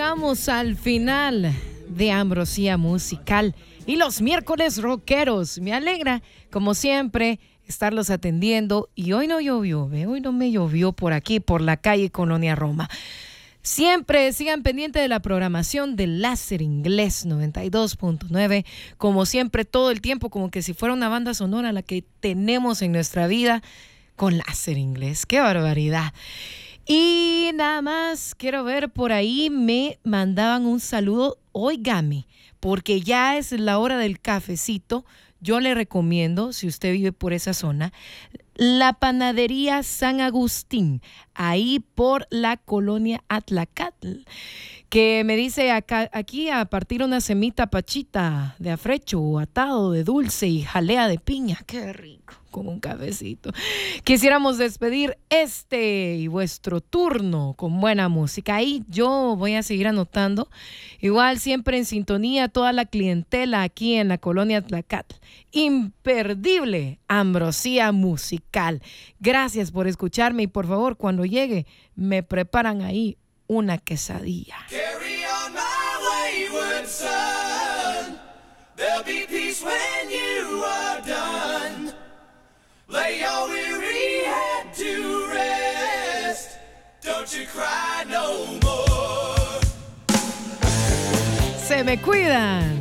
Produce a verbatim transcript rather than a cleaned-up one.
llegamos al final de Ambrosía Musical y los miércoles rockeros. Me alegra, como siempre, estarlos atendiendo. Y hoy no llovió, ¿ve? Hoy no me llovió por aquí, por la calle Colonia Roma. Siempre sigan pendientes de la programación de Láser Inglés noventa y dos punto nueve. Como siempre, todo el tiempo, como que si fuera una banda sonora la que tenemos en nuestra vida con Láser Inglés. ¡Qué barbaridad! Y nada más, quiero ver, por ahí me mandaban un saludo. Óigame, porque ya es la hora del cafecito. Yo le recomiendo, si usted vive por esa zona, la panadería San Agustín, ahí por la colonia Atlacatl, que me dice acá, aquí a partir una semita pachita de afrecho, atado de dulce y jalea de piña. ¡Qué rico! Con un cafecito. Quisiéramos despedir este y vuestro turno con buena música. Ahí yo voy a seguir anotando. Igual siempre en sintonía toda la clientela aquí en la colonia Atlacatl. Imperdible Ambrosía Musical. Gracias por escucharme y por favor, cuando llegue, me preparan ahí una quesadilla. Carry on my wayward son. There'll be peace when you are done. Lay your weary head to rest. Don't you cry no more. Se me cuidan.